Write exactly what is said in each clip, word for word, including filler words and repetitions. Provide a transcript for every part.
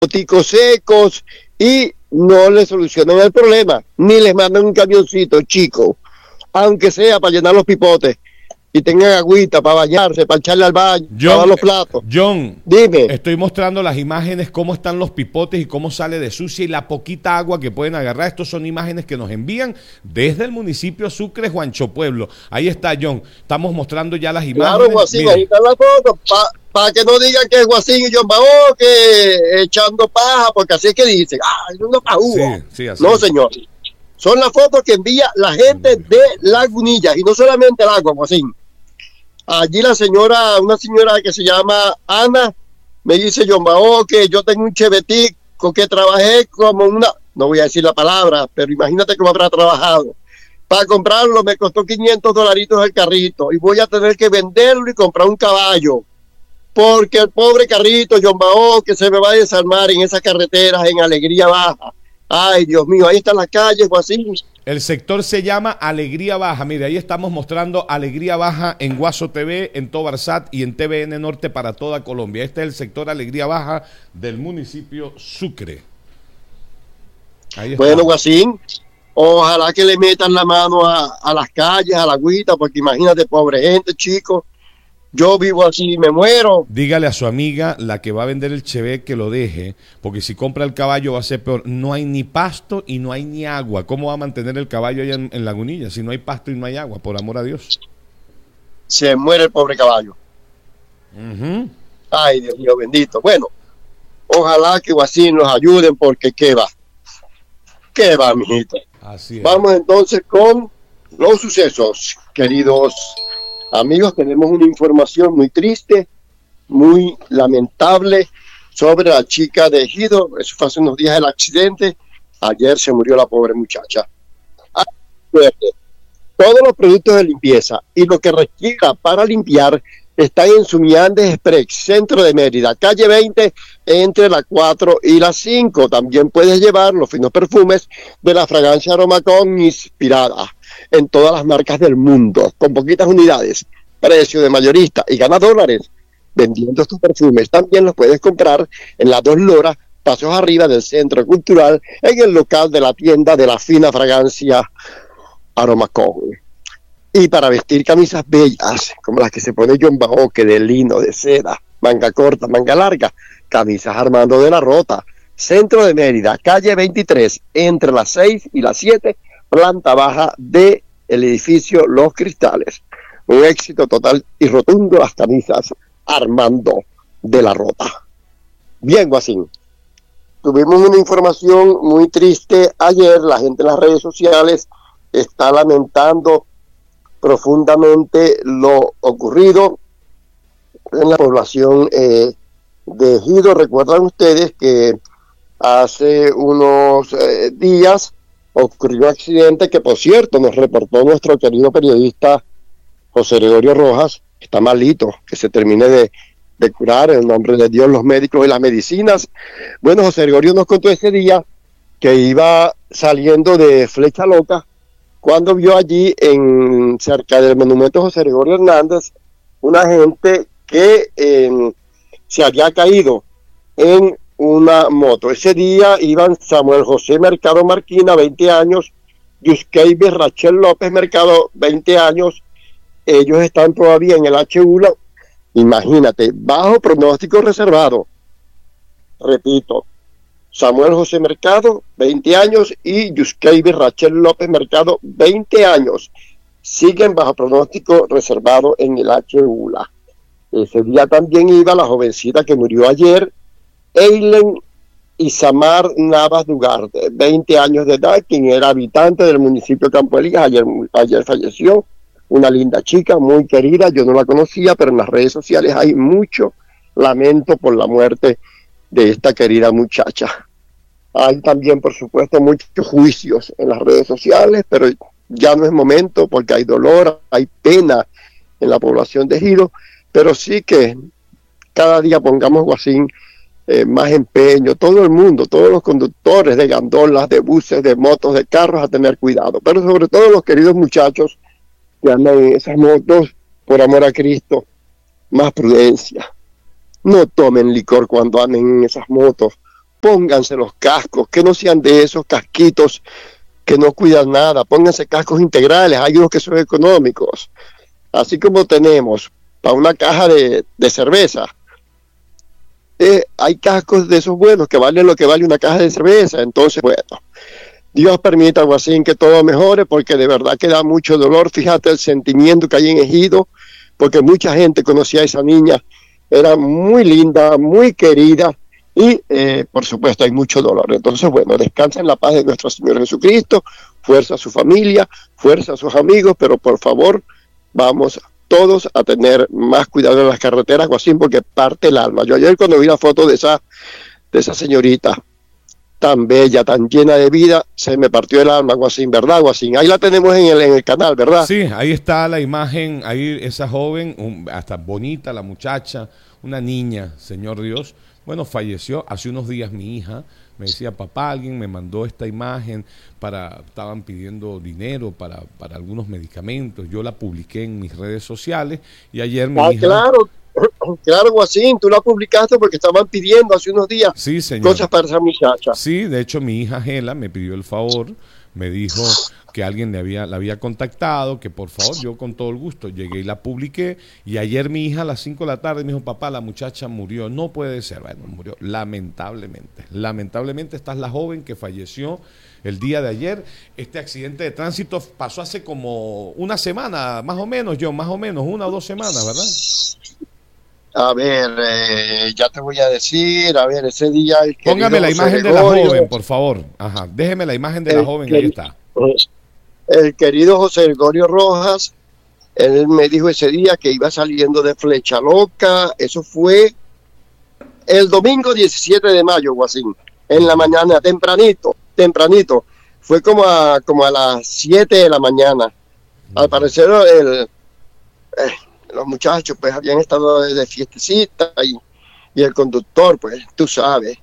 ticos secos y no le solucionan el problema, ni les mandan un camioncito chico, aunque sea para llenar los pipotes y tengan agüita para bañarse, para echarle al baño, John, para lavar los platos. John, dime. Estoy mostrando las imágenes, cómo están los pipotes y cómo sale de sucia y la poquita agua que pueden agarrar. Estos son imágenes que nos envían desde el municipio Sucre, Juancho Pueblo. Ahí está, John. Estamos mostrando ya las imágenes. Claro, Guasín, ahí está la foto, para pa que no digan que es Guasín y John Bao que echando paja, porque así es que dicen, ah, es una pajuga. Sí, sí, así no, es. señor. Son las fotos que envía la gente de Lagunilla, y no solamente el agua, Guasín. Allí la señora, una señora que se llama Ana, me dice, John Bao, que yo tengo un chevetico que trabajé como una, no voy a decir la palabra, pero imagínate cómo habrá trabajado. Para comprarlo me costó quinientos dolaritos el carrito y voy a tener que venderlo y comprar un caballo. Porque el pobre carrito, John Bao, que se me va a desarmar en esas carreteras en Alegría Baja. Ay, Dios mío, ahí están las calles, Guasín. El sector se llama Alegría Baja. Mire, ahí estamos mostrando Alegría Baja en Guaso T V, en Tobarsat y en T V N Norte para toda Colombia. Este es el sector Alegría Baja del municipio Sucre. Ahí está. Bueno, Guasín, ojalá que le metan la mano a, a las calles, a la agüita, porque imagínate, pobre gente, chicos. Yo vivo así y me muero. Dígale a su amiga, la que va a vender el chevet, que lo deje, porque si compra el caballo va a ser peor. No hay ni pasto y no hay ni agua. ¿Cómo va a mantener el caballo allá en, en Lagunilla si no hay pasto y no hay agua? Por amor a Dios. Se muere el pobre caballo. Uh-huh. Ay, Dios mío, bendito. Bueno, ojalá que Guasín nos ayuden, porque qué va. Qué va, mijito. Así es. Vamos entonces con los sucesos, queridos amigos. Tenemos una información muy triste, muy lamentable sobre la chica de Ejido. Eso fue hace unos días el accidente. Ayer se murió la pobre muchacha. Todos los productos de limpieza y lo que requiera para limpiar están en Sumiandes Express, centro de Mérida, calle veinte, entre la cuatro y la cinco. También puedes llevar los finos perfumes de la fragancia Aromacón inspirada en todas las marcas del mundo, con poquitas unidades, precio de mayorista, y gana dólares vendiendo estos perfumes. También los puedes comprar en las dos loras, pasos arriba del Centro Cultural, en el local de la tienda de la fina fragancia Aromacón. Y para vestir camisas bellas, como las que se pone John Bao, que de lino, de seda, manga corta, manga larga, camisas Armando de la Rota, centro de Mérida, calle veintitrés, entre las seis y las siete, planta baja del edificio Los Cristales. Un éxito total y rotundo las camisas Armando de la Rota. Bien, Guasín. Tuvimos una información muy triste ayer. La gente en las redes sociales está lamentando profundamente lo ocurrido en la población eh, de Ejido. Recuerdan ustedes que hace unos eh, días ocurrió un accidente que, por cierto, nos reportó nuestro querido periodista José Gregorio Rojas. Está malito, que se termine de, de curar en el nombre de Dios, los médicos y las medicinas. Bueno, José Gregorio nos contó ese día que iba saliendo de Flecha Loca cuando vio allí, en cerca del monumento José Gregorio Hernández, una gente que eh, se había caído en una moto. Ese día iban Samuel José Mercado Marquina, veinte años, Yuskeibe Rachel López Mercado, veinte años. Ellos están todavía en el H U L A. Imagínate, bajo pronóstico reservado. Repito, Samuel José Mercado, veinte años, y Yuskeibe Rachel López Mercado, veinte años. Siguen bajo pronóstico reservado en el H U L A. Ese día también iba la jovencita que murió ayer, Eilen Isamar Navas Dugarte, veinte años de edad, quien era habitante del municipio de Campo Elías. Ayer, ayer falleció. Una linda chica, muy querida. Yo no la conocía, pero en las redes sociales hay mucho lamento por la muerte de esta querida muchacha. Hay también, por supuesto, muchos juicios en las redes sociales, pero ya no es momento, porque hay dolor, hay pena en la población de Ejido, pero sí que cada día pongamos, Guasín, eh, más empeño, todo el mundo, todos los conductores de gandolas, de buses, de motos, de carros, a tener cuidado, pero sobre todo los queridos muchachos que andan en esas motos, por amor a Cristo, más prudencia. No tomen licor cuando anden en esas motos, pónganse los cascos, que no sean de esos casquitos que no cuidan nada, pónganse cascos integrales, hay unos que son económicos, así como tenemos para una caja de, de cerveza, eh, hay cascos de esos buenos que valen lo que vale una caja de cerveza. Entonces, bueno, Dios permita, Guasín, que todo mejore, porque de verdad que da mucho dolor. Fíjate el sentimiento que hay en Ejido, porque mucha gente conocía a esa niña, era muy linda, muy querida, y eh, por supuesto hay mucho dolor. Entonces, bueno, descansa en la paz de nuestro Señor Jesucristo, fuerza a su familia, fuerza a sus amigos, pero por favor, vamos todos a tener más cuidado en las carreteras, Guasín, porque parte el alma. Yo ayer cuando vi la foto de esa, de esa señorita tan bella, tan llena de vida, se me partió el alma, Guasín, ¿verdad, Guasín? Ahí la tenemos en el, en el canal, ¿verdad? Sí, ahí está la imagen, ahí esa joven, un, hasta bonita la muchacha, una niña, Señor Dios. Bueno, falleció hace unos días mi hija, me decía, papá, alguien me mandó esta imagen, para estaban pidiendo dinero para, para algunos medicamentos, yo la publiqué en mis redes sociales y ayer mi ah, hija... claro, claro, Guasín, tú la publicaste porque estaban pidiendo hace unos días sí, señor. Cosas para esa muchacha. Sí, de hecho mi hija Gela me pidió el favor, me dijo que alguien le había, la había contactado, que por favor, yo con todo el gusto llegué y la publiqué, y ayer mi hija a las cinco de la tarde me dijo, papá, la muchacha murió. No puede ser. Bueno, murió lamentablemente, lamentablemente. Esta es la joven que falleció el día de ayer. Este accidente de tránsito pasó hace como una semana, más o menos, yo, más o menos, una o dos semanas, ¿verdad? A ver, eh, ya te voy a decir, a ver, ese día... El Póngame la imagen de la joven, por favor. Ajá, déjeme la imagen de la joven, ahí está. El querido José Gregorio Rojas, él me dijo ese día que iba saliendo de Flecha Loca, eso fue el domingo diecisiete de mayo, Guasín, en la mañana, tempranito, tempranito, fue como a, como a las siete de la mañana. Al parecer el... Eh, los muchachos pues habían estado de, de fiestecita y, y el conductor pues tú sabes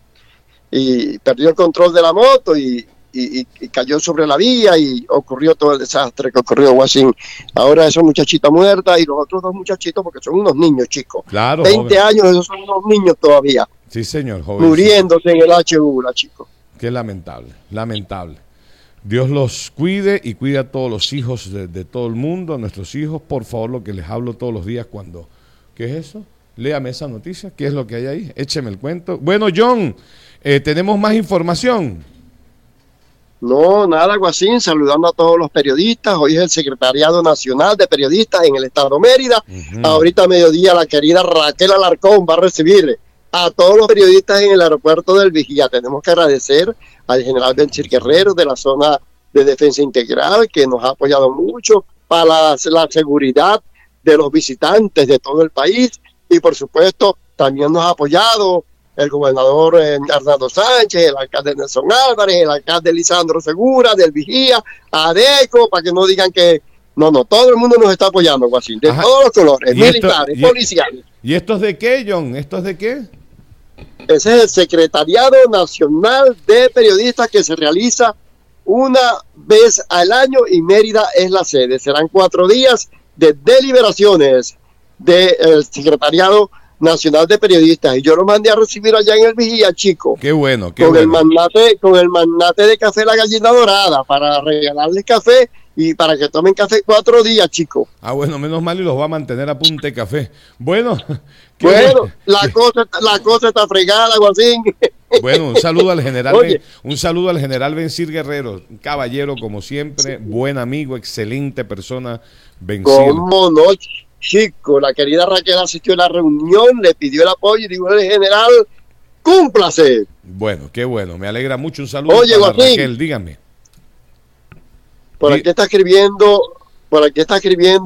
y perdió el control de la moto y, y, y cayó sobre la vía y ocurrió todo el desastre que ocurrió, Guasín. Ahora esa muchachita muerta y los otros dos muchachitos, porque son unos niños chicos, claro, veinte joven. años, esos son unos niños todavía, sí señor, joven, muriéndose en el H U, la chicos. Qué lamentable, lamentable. Dios los cuide y cuide a todos los hijos de, de todo el mundo, a nuestros hijos, por favor, lo que les hablo todos los días cuando... ¿Qué es eso? Léame esa noticia, ¿qué es lo que hay ahí? Écheme el cuento. Bueno, John, eh, ¿tenemos más información? No, nada, Guasín, saludando a todos los periodistas. Hoy es el Secretariado Nacional de Periodistas en el Estado Mérida. Uh-huh. Ahorita a mediodía la querida Raquel Alarcón va a recibir a todos los periodistas en el aeropuerto del Vigía. Tenemos que agradecer al general Benchir Guerrero de la zona de defensa integral, que nos ha apoyado mucho para la, la seguridad de los visitantes de todo el país, y por supuesto también nos ha apoyado el gobernador eh, Arnaldo Sánchez, el alcalde Nelson Álvarez, el alcalde Lisandro Segura del Vigía, ADECO, para que no digan que no, no, todo el mundo nos está apoyando, Guasín, de Ajá. todos los colores, militares, esto, policiales. ¿Y esto es de qué, John? ¿Esto es de qué? Ese es el Secretariado Nacional de Periodistas, que se realiza una vez al año y Mérida es la sede. Serán cuatro días de deliberaciones del Secretariado Nacional de Periodistas, y yo lo mandé a recibir allá en el Vigía, chico. Qué bueno, qué con bueno. El magnate, con el magnate de café La Gallina Dorada, para regalarles café y para que tomen café cuatro días, chico. Ah, bueno, menos mal, y los va a mantener a punta de café. Bueno, bueno, bueno. La, cosa, la cosa está fregada, Guasín. Bueno, un saludo al general, Oye, un saludo al general Benchir Guerrero, un caballero como siempre, buen amigo, excelente persona, Benchir. ¿Cómo no, chico? La querida Raquel asistió a la reunión, le pidió el apoyo y dijo el general, cúmplase. Bueno, qué bueno, me alegra mucho, un saludo Oye, para Joaquín, Raquel, dígame. Por aquí está escribiendo, por aquí está escribiendo